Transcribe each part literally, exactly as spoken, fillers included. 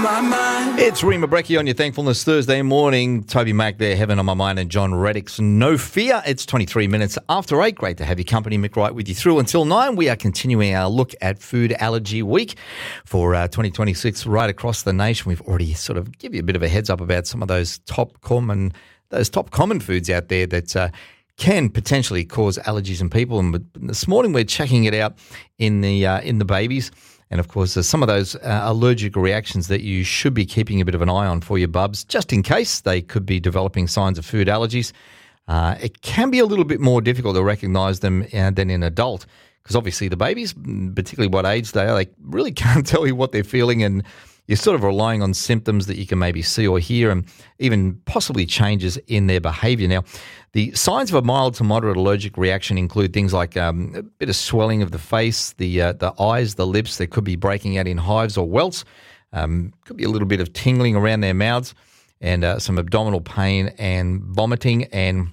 my mind. It's Rima Brecchi on your Thankfulness Thursday morning. Toby Mac there, Heaven on My Mind, and John Reddick's No Fear. It's twenty-three minutes after eight. Great to have your company. Mick Wright with you through until nine. We are continuing our look at Food Allergy Week for uh, twenty twenty-six right across the nation. We've already sort of give you a bit of a heads up about some of those top common, those top common foods out there that uh, can potentially cause allergies in people. And this morning we're checking it out in the uh, in the babies. And, of course, there's some of those uh, allergic reactions that you should be keeping a bit of an eye on for your bubs, just in case they could be developing signs of food allergies. Uh, it can be a little bit more difficult to recognise them uh, than in adult, because obviously the babies, particularly what age they are, they really can't tell you what they're feeling, and you're sort of relying on symptoms that you can maybe see or hear, and even possibly changes in their behaviour. Now, the signs of a mild to moderate allergic reaction include things like um, a bit of swelling of the face, the uh, the eyes, the lips. They could be breaking out in hives or welts. Um, could be a little bit of tingling around their mouths, and uh, some abdominal pain and vomiting. And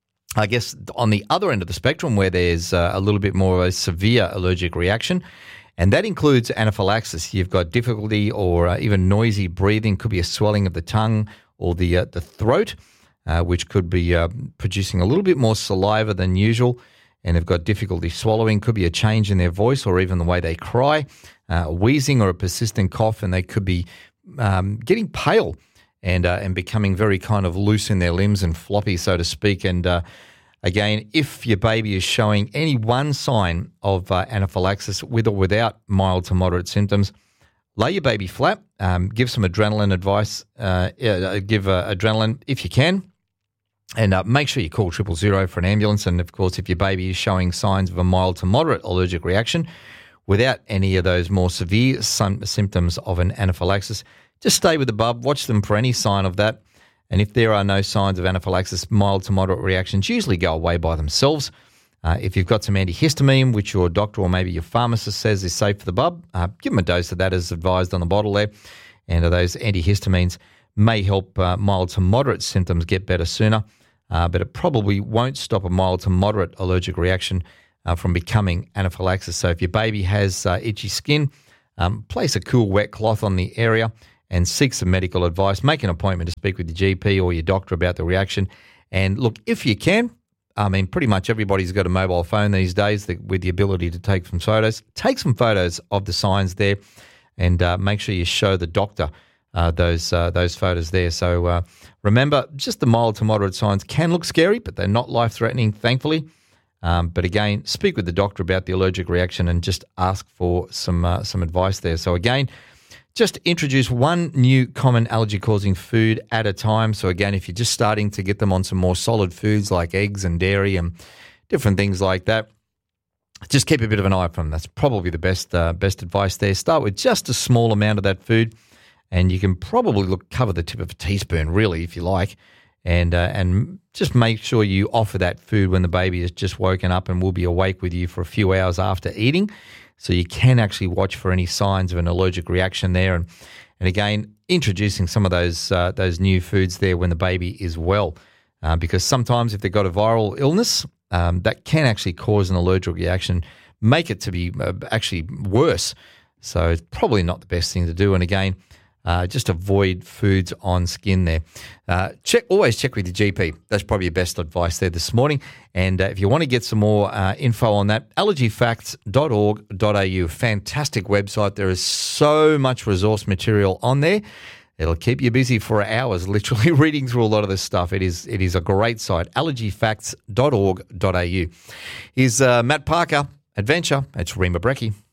I guess on the other end of the spectrum, where there's uh, a little bit more of a severe allergic reaction, and that includes anaphylaxis. You've got difficulty or uh, even noisy breathing. Could be a swelling of the tongue or the uh, the throat, uh, which could be uh, producing a little bit more saliva than usual, and they've got difficulty swallowing. Could be a change in their voice or even the way they cry, uh, wheezing or a persistent cough, and they could be um, getting pale and uh, and becoming very kind of loose in their limbs and floppy, so to speak, and uh, Again, if your baby is showing any one sign of uh, anaphylaxis with or without mild to moderate symptoms, lay your baby flat, um, give some adrenaline advice, uh, uh, give uh, adrenaline if you can, and uh, make sure you call triple zero for an ambulance. And, of course, if your baby is showing signs of a mild to moderate allergic reaction without any of those more severe sim- symptoms of an anaphylaxis, just stay with the bub, watch them for any sign of that. And if there are no signs of anaphylaxis, mild to moderate reactions usually go away by themselves. Uh, if you've got some antihistamine, which your doctor or maybe your pharmacist says is safe for the bub, uh, give them a dose of that as advised on the bottle there. And uh, those antihistamines may help uh, mild to moderate symptoms get better sooner, uh, but it probably won't stop a mild to moderate allergic reaction uh, from becoming anaphylaxis. So if your baby has uh, itchy skin, um, place a cool wet cloth on the area and seek some medical advice. Make an appointment to speak with your G P or your doctor about the reaction. And look, if you can, I mean, pretty much everybody's got a mobile phone these days that, with the ability to take some photos. Take some photos of the signs there, and uh, make sure you show the doctor uh, those uh, those photos there. So uh, remember, just the mild to moderate signs can look scary, but they're not life-threatening, thankfully. Um, but again, speak with the doctor about the allergic reaction and just ask for some uh, some advice there. So again, just introduce one new common allergy-causing food at a time. So again, if you're just starting to get them on some more solid foods like eggs and dairy and different things like that, just keep a bit of an eye for them. That's probably the best uh, best advice there. Start with just a small amount of that food, and you can probably look cover the tip of a teaspoon, really, if you like, and uh, and just make sure you offer that food when the baby has just woken up and will be awake with you for a few hours after eating. So you can actually watch for any signs of an allergic reaction there. And, and again, introducing some of those uh, those new foods there when the baby is well. Uh, because sometimes if they've got a viral illness, um, that can actually cause an allergic reaction, make it to be uh, actually worse. So it's probably not the best thing to do. And again, uh, just avoid foods on skin there. Uh, check Always check with your G P. That's probably your best advice there this morning. And uh, if you want to get some more uh, info on that, allergy facts dot org dot a u. Fantastic website. There is so much resource material on there. It'll keep you busy for hours, literally reading through a lot of this stuff. It is it is a great site, allergy facts dot org dot a u. Here's uh, Matt Parker, Adventure. It's Rima Brecchi.